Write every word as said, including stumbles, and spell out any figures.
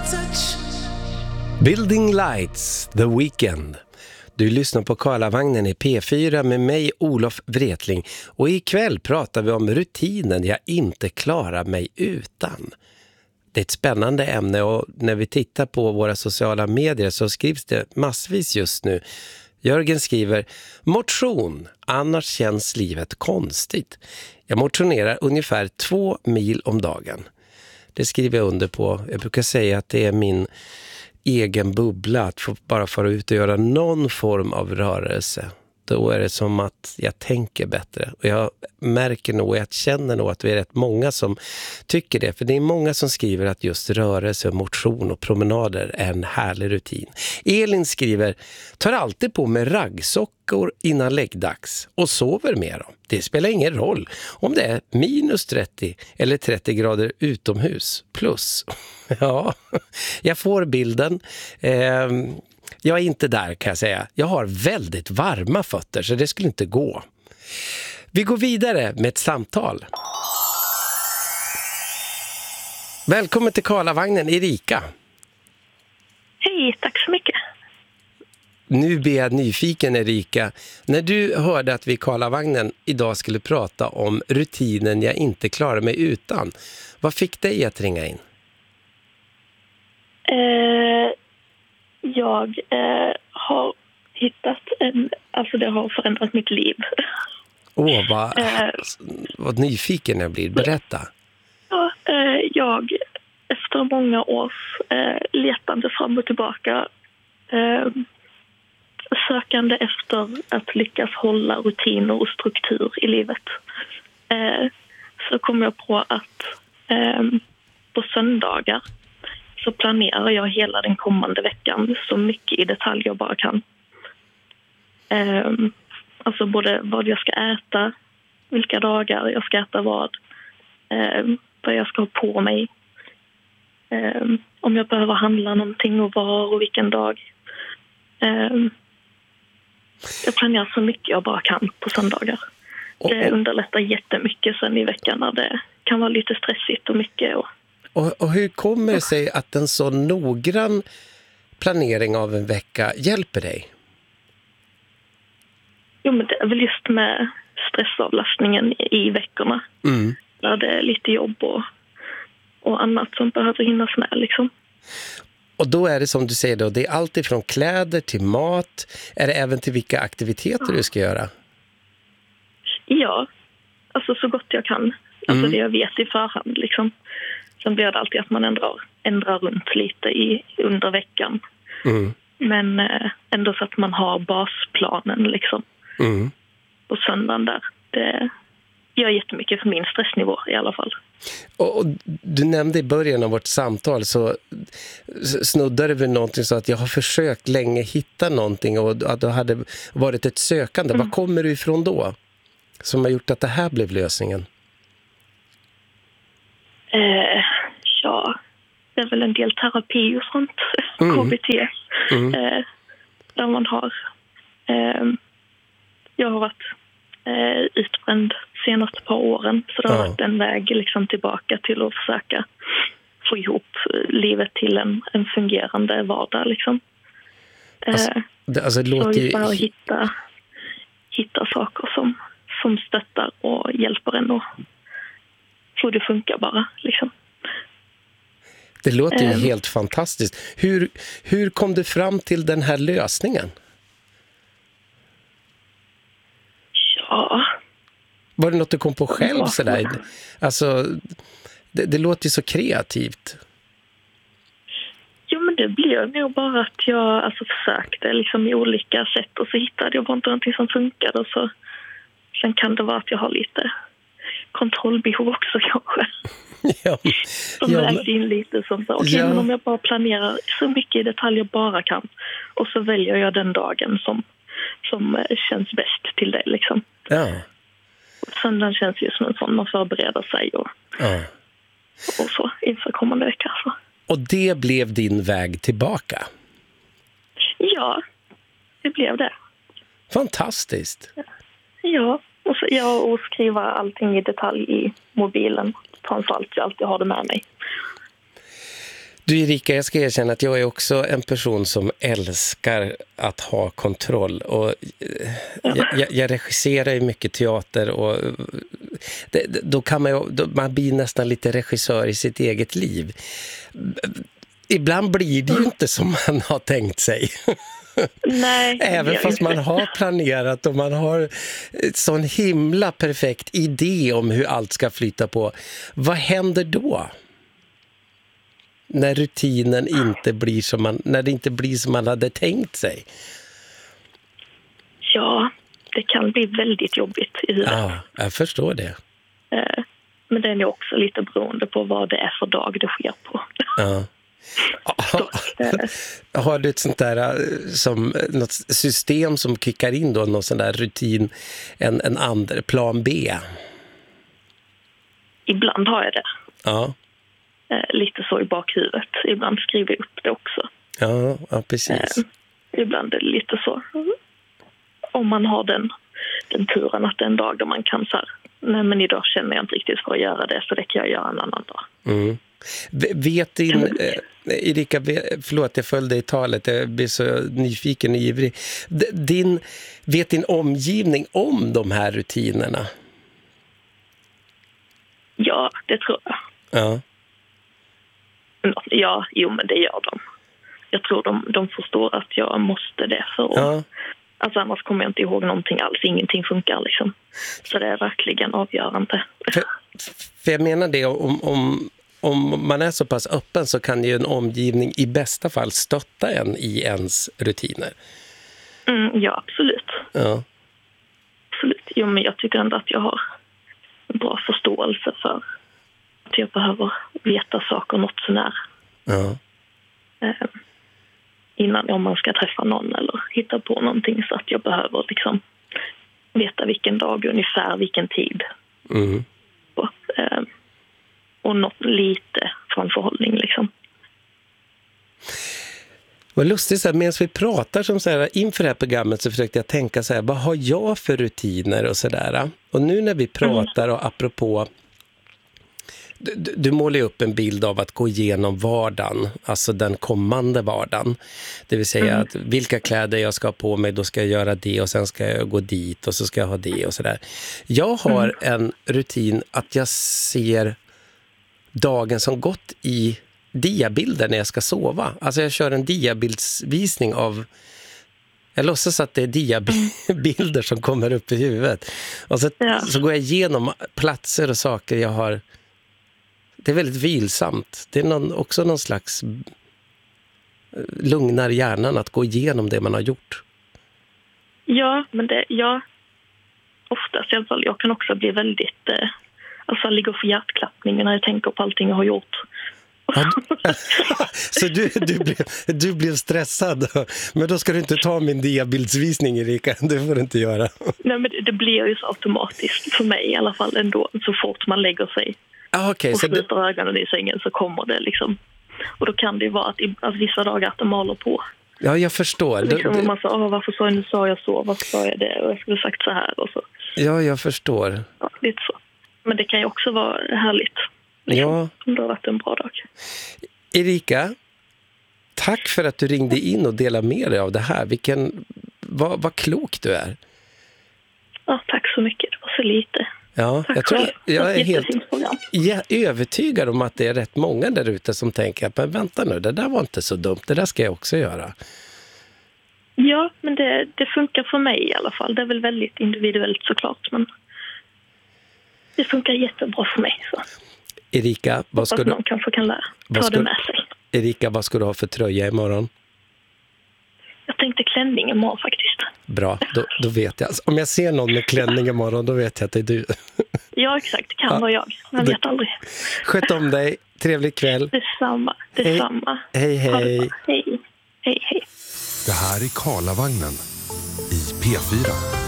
Building Lights, The Weeknd. Du lyssnar på Karlavagnen i P fyra med mig, Olof Wretling. Och ikväll pratar vi om rutinen jag inte klarar mig utan. Det är ett spännande ämne och när vi tittar på våra sociala medier så skrivs det massvis just nu. Jörgen skriver: motion, annars känns livet konstigt. Jag motionerar ungefär två mil om dagen. Det skriver jag under på. Jag brukar säga att det är min egen bubbla att få bara fara ut och göra någon form av rörelse. Då är det som att jag tänker bättre. Och jag märker nog, jag känner nog att vi är rätt många som tycker det. För det är många som skriver att just rörelse, motion och promenader är en härlig rutin. Elin skriver: tar alltid på med raggsockor innan läggdags och sover med dem. Det spelar ingen roll om det är minus trettio eller trettio grader utomhus. Plus. Ja, jag får bilden. Ehm... Jag är inte där, kan jag säga. Jag har väldigt varma fötter så det skulle inte gå. Vi går vidare med ett samtal. Välkommen till Karlavagnen, Erika. Hej, tack så mycket. Nu blir jag nyfiken, Erika. När du hörde att vi i Karlavagnen idag skulle prata om rutinen jag inte klarar mig utan, vad fick dig att ringa in? Eh... Jag eh, har hittat en, alltså det har förändrat mitt liv. Åh, oh, vad, eh, vad nyfiken jag blir. Berätta. Ja, eh, jag efter många års eh, letande fram och tillbaka, eh, sökande efter att lyckas hålla rutiner och struktur i livet, eh, så kom jag på att eh, på söndagar så planerar jag hela den kommande veckan så mycket i detalj jag bara kan. Um, alltså både vad jag ska äta, vilka dagar jag ska äta vad, um, vad jag ska ha på mig, um, om jag behöver handla någonting och var och vilken dag. Um, jag planerar så mycket jag bara kan på söndagar. Det underlättar jättemycket sen i veckan när det kan vara lite stressigt och mycket och Och, och hur kommer det sig att en så noggrann planering av en vecka hjälper dig? Jo, men det är väl just med stressavlastningen i veckorna. Mm. Där det är lite jobb och, och annat som behöver hinnas med liksom. Och då är det som du säger då, det är allt ifrån kläder till mat. Är det även till vilka aktiviteter ja. du ska göra? Ja, alltså så gott jag kan. Alltså mm. det jag vet i förhand liksom. Sen blir det alltid att man ändrar, ändrar runt lite i, under veckan. Mm. Men eh, ändå så att man har basplanen liksom. Mm. På söndagen där. Det gör jättemycket för min stressnivå i alla fall. Och, och du nämnde i början av vårt samtal så snuddade vi någonting så att jag har försökt länge hitta någonting och att det hade varit ett sökande. Mm. Vad kommer du ifrån då? Som har gjort att det här blev lösningen? Eh, ja, det är väl en del terapi och sånt. Mm. K B T. Mm. Eh, där man har... Eh, jag har varit eh, utbränd senaste par åren. Så det har ja. varit en väg liksom tillbaka till att försöka få ihop livet till en, en fungerande vardag. Liksom. Eh, alltså, det, alltså, det låter ju... bara hitta, hitta saker som, som stöttar och hjälper en att få det funkar bara. Liksom. Det låter ju eh, helt fantastiskt. Hur, hur kom du fram till den här lösningen? Ja. Var det något du kom på själv sådär? Alltså, det, det låter ju så kreativt. Jo, men det blev nog bara att jag alltså, försökte liksom, i olika sätt och så hittade jag bara inte någonting som funkade. Och så, sen kan det vara att jag har lite kontrollbehov också kanske. Ja, som ja, vägde in lite som så. Okej, ja. men om jag bara planerar så mycket i detalj jag bara kan. Och så väljer jag den dagen som, som känns bäst till det liksom. Ja. Söndagen känns ju som en sån man förbereder sig och, ja. och så inför kommande vecka. Så. Och det blev din väg tillbaka? Ja, det blev det. Fantastiskt. Ja, och, så, ja, och skriva allting i detalj i mobilen. Framförallt jag alltid har det med mig. Du Erika, jag ska erkänna att jag är också en person som älskar att ha kontroll. Och Ja. jag, jag regisserar ju mycket teater och det, då kan man ju, då, man blir nästan lite regissör i sitt eget liv. Ibland blir det ju inte som man har tänkt sig. Nej, Även jag fast inte. man har planerat och man har en sån himla perfekt idé om hur allt ska flyta på. Vad händer då? När rutinen inte blir som man, när det inte blir som man hade tänkt sig. Ja, det kan bli väldigt jobbigt i huvudet. Ja, jag förstår det. Eh, Men det är nog också lite beroende på vad det är för dag det sker på. Ja. Så, eh, Har du ett sånt där eh, som något system som kickar in då, någon sån där rutin, en, en andra, plan B? Ibland har jag det. Ja, Eh, Lite så i bakhuvudet. Ibland skriver jag upp det också. ja, ja precis. Eh, Ibland är det lite så. Om man har den, den turen att det är en dag där man kan så här, nej men idag känner jag inte riktigt för att göra det, så det kan jag göra en annan dag. Mm. V- Vet din, eh, Erika, ve- förlåt jag följde i talet, jag blir så nyfiken och ivrig. D- Din, vet din omgivning om de här rutinerna? Ja, det tror jag. Ja, Ja, jo men det gör de. Jag tror de, de förstår att jag måste det för att, ja. alltså annars kommer jag inte ihåg någonting alls. Ingenting funkar liksom. Så det är verkligen avgörande. För, för jag menar det, om, om, om man är så pass öppen så kan ju en omgivning i bästa fall stötta en i ens rutiner. Mm, ja, absolut. Ja, absolut. Jo, men jag tycker ändå att jag har en bra förståelse för att jag behöver veta saker något så när. ja. Eh, innan om man ska träffa någon eller hitta på någonting, så att jag behöver liksom veta vilken dag, ungefär vilken tid. Mm. Och, eh, och något lite framförhållning liksom. Vad lustigt, så här, medan vi pratar som så här, inför det här programmet så försökte jag tänka så här, vad har jag för rutiner och sådär. Och nu när vi pratar och apropå, du, du målar ju upp en bild av att gå igenom vardagen, alltså den kommande vardagen. Det vill säga Mm. att vilka kläder jag ska ha på mig, då ska jag göra det och sen ska jag gå dit och så ska jag ha det och sådär. Jag har en rutin att jag ser dagen som gått i diabilder när jag ska sova. Alltså jag kör en diabildsvisning av, jag låtsas att det är diabilder som kommer upp i huvudet. Och så, Ja. så går jag igenom platser och saker jag har. Det är väldigt vilsamt. Det är någon, också någon slags lugnar hjärnan att gå igenom det man har gjort. Ja, men det, ja, oftast i alla fall. Jag kan också bli väldigt, eh, alltså ligga för hjärtklappning när jag tänker på allting jag har gjort. Ja, så du, du, blev, du blev stressad. Men då ska du inte ta min diabildsvisning, Erika. Det får du inte göra. Nej, men det, det blir ju så automatiskt för mig i alla fall ändå. Så fort man lägger sig Ah, okay, och så sluter du... ögonen i sängen så kommer det liksom. Och då kan det ju vara att, i, att vissa dagar att de maler på. Ja, jag förstår. Liksom, du, och man sa, Åh, varför sa jag, nu sa jag så, varför sa jag det? Och jag skulle sagt så här och så. Ja, jag förstår. Ja, lite så. Men det kan ju också vara härligt. Liksom, Ja. om det har varit en bra dag. Erika, tack för att du ringde in och delade med dig av det här. Vilken, vad, vad klok du är. Ja, tack så mycket. Det var så lite. Ja, Tack jag, tror, själv. jag är helt Jättefint program. jag är övertygad om att det är rätt många där ute som tänker att men vänta nu, det där var inte så dumt. Det där ska jag också göra. Ja, men det, det funkar för mig i alla fall. Det är väl väldigt individuellt såklart, men det funkar jättebra för mig. Så. Erika, vad ska att du, någon kanske kan lära, vad ta ska- det med sig. Erika, vad ska du ha för tröja imorgon? Jag tänkte klänning imorgon faktiskt. Bra, då, då vet jag. Om jag ser någon med klänning imorgon, då vet jag att det är du. Ja, exakt. Det kan Ja. vara jag. Man Det- vet aldrig. Sköt om dig, trevlig kväll. Detsamma. Detsamma. Hej, Ha det hej. bra. Hej. Hej, hej. Det här är Karlavagnen i P fyra.